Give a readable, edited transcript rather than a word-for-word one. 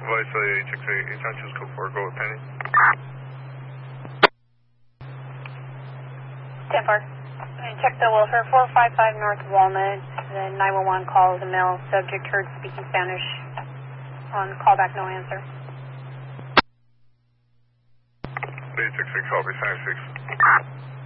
Device 868, H on choose code 4, go with Penny. 10-4. Check the Wilshire 455 North Walnut. The 911 call the male. Subject heard speaking Spanish. On callback, no answer. 868, copy, 96.